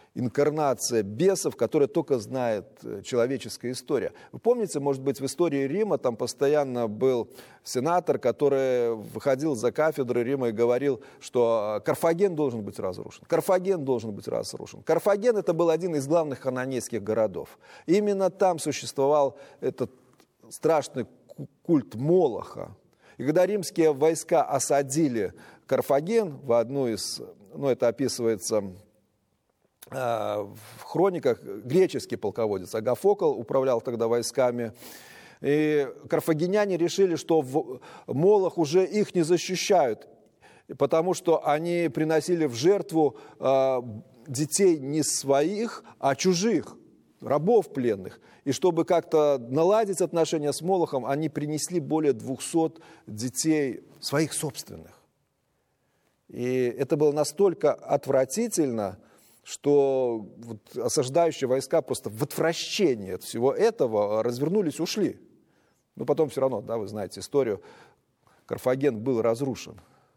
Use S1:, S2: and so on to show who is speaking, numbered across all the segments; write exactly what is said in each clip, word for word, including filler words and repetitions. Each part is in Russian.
S1: инкарнация бесов, которая только знает человеческая история. Вы помните, может быть, в истории Рима там постоянно был сенатор, который выходил за кафедры Рима и говорил, что Карфаген должен быть разрушен. Карфаген должен быть разрушен. Карфаген — это был один из главных хананейских городов. Именно там существовал этот страшный культ Молоха. И когда римские войска осадили Карфаген, в одну из, ну это описывается в хрониках, греческий полководец Агафокл управлял тогда войсками, и карфагеняне решили, что Молох уже их не защищают, потому что они приносили в жертву детей не своих, а чужих, рабов пленных. И чтобы как-то наладить отношения с Молохом, они принесли более двухсот детей своих собственных. И это было настолько отвратительно, что вот осаждающие войска просто в отвращении от всего этого развернулись, ушли. Но потом все равно, да, вы знаете историю, Карфаген был разрушен.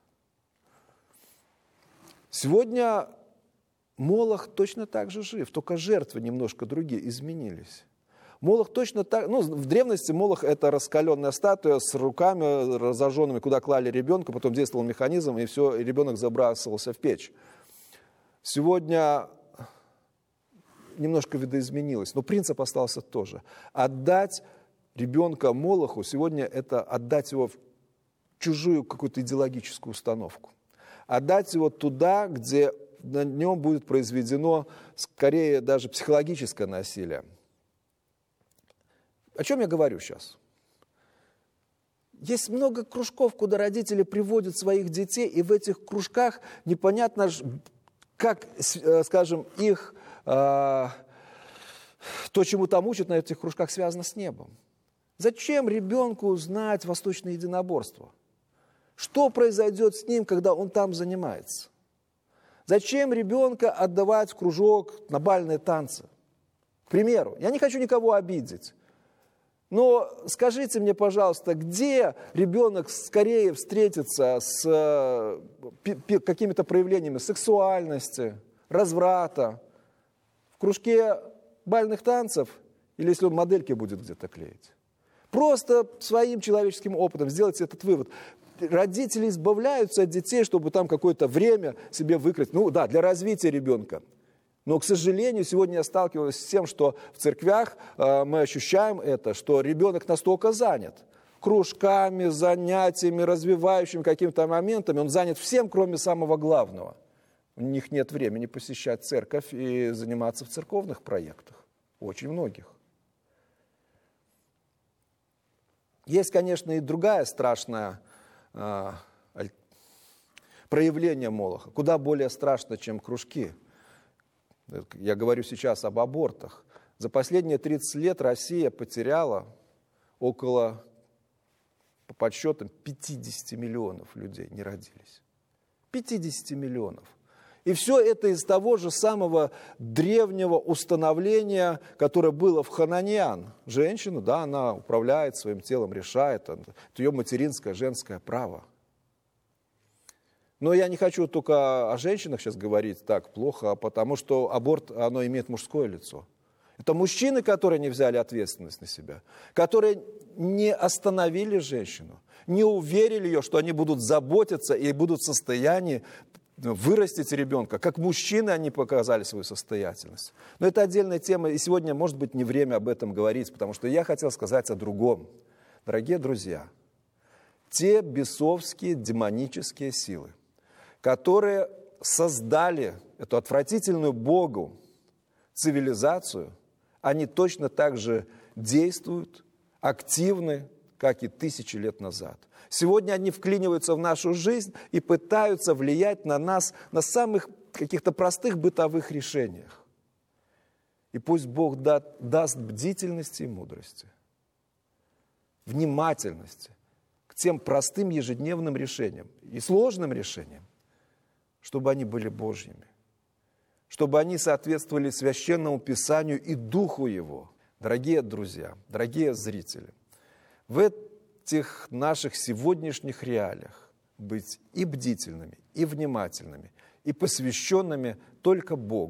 S1: Сегодня Молох точно так же жив, только жертвы немножко другие, изменились. Молох точно так, ну, в древности Молох — это раскаленная статуя с руками разожженными, куда клали ребенка, потом действовал механизм, и все, и ребенок забрасывался в печь. Сегодня немножко видоизменилось, но принцип остался тот же. Отдать ребенка Молоху сегодня — это отдать его в чужую какую-то идеологическую установку. Отдать его туда, где на нем будет произведено скорее даже психологическое насилие. О чем я говорю сейчас? Есть много кружков, куда родители приводят своих детей, и в этих кружках непонятно, как, скажем, их, э, то, чему там учат на этих кружках, связано с небом. Зачем ребенку знать восточное единоборство? Что произойдет с ним, когда он там занимается? Зачем ребенка отдавать в кружок на бальные танцы? К примеру, я не хочу никого обидеть, но скажите мне, пожалуйста, где ребенок скорее встретится с какими-то проявлениями сексуальности, разврата? В кружке бальных танцев или если он модельки будет где-то клеить? Просто своим человеческим опытом сделайте этот вывод. Родители избавляются от детей, чтобы там какое-то время себе выкрыть. Ну да, для развития ребенка. Но, к сожалению, сегодня я сталкиваюсь с тем, что в церквях э, мы ощущаем это, что ребенок настолько занят кружками, занятиями, развивающими какими-то моментами. Он занят всем, кроме самого главного. У них нет времени посещать церковь и заниматься в церковных проектах. Очень многих. Есть, конечно, и другая страшная э, проявление Молоха, куда более страшно, чем кружки. Я говорю сейчас об абортах. За последние тридцать лет Россия потеряла около, по подсчетам, пятьдесят миллионов людей не родились. пятьдесят миллионов. И все это из того же самого древнего установления, которое было в хананеян. Женщина, да, она управляет своим телом, решает. Это ее материнское, женское право. Но я не хочу только о женщинах сейчас говорить так плохо, потому что аборт, оно имеет мужское лицо. Это мужчины, которые не взяли ответственность на себя, которые не остановили женщину, не уверили ее, что они будут заботиться и будут в состоянии вырастить ребенка. Как мужчины они показали свою состоятельность. Но это отдельная тема, и сегодня, может быть, не время об этом говорить, потому что я хотел сказать о другом. Дорогие друзья, те бесовские демонические силы, которые создали эту отвратительную Богу цивилизацию, они точно так же действуют, активны, как и тысячи лет назад. Сегодня они вклиниваются в нашу жизнь и пытаются влиять на нас на самых каких-то простых бытовых решениях. И пусть Бог да, даст бдительности и мудрости, внимательности к тем простым ежедневным решениям и сложным решениям, чтобы они были Божьими, чтобы они соответствовали Священному Писанию и Духу Его. Дорогие друзья, дорогие зрители, в этих наших сегодняшних реалиях быть и бдительными, и внимательными, и посвященными только Богу.